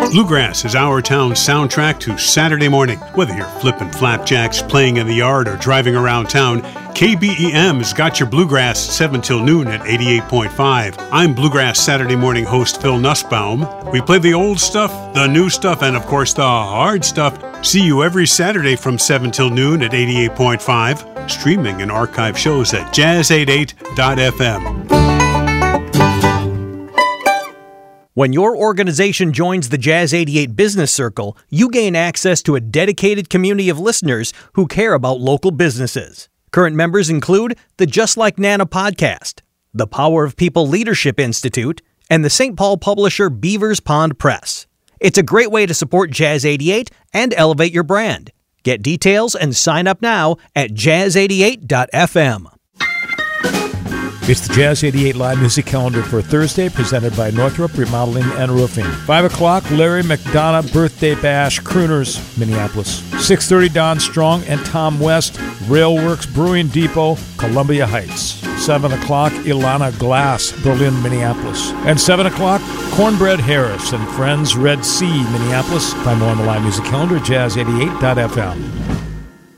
Bluegrass is our town's soundtrack to Saturday morning. Whether you're flipping flapjacks, playing in the yard, or driving around town, KBEM's got your Bluegrass 7 till noon at 88.5. I'm Bluegrass Saturday morning host Phil Nussbaum. We play the old stuff, the new stuff, and of course the hard stuff. See you every Saturday from 7 till noon at 88.5. Streaming and archive shows at jazz88.fm. When your organization joins the Jazz 88 Business Circle, you gain access to a dedicated community of listeners who care about local businesses. Current members include the Just Like Nana podcast, the Power of People Leadership Institute, and the St. Paul publisher Beavers Pond Press. It's a great way to support Jazz 88 and elevate your brand. Get details and sign up now at jazz88.fm. It's the Jazz 88 live music calendar for Thursday, presented by Northrop Remodeling and Roofing. 5 o'clock, Larry McDonough Birthday Bash, Crooners, Minneapolis. 6:30, Don Strong and Tom West, Railworks Brewing Depot, Columbia Heights. 7 o'clock, Ilana Glass, Berlin, Minneapolis. And 7 o'clock, Cornbread Harris and Friends, Red Sea, Minneapolis. Find more on the live music calendar, jazz88.fm.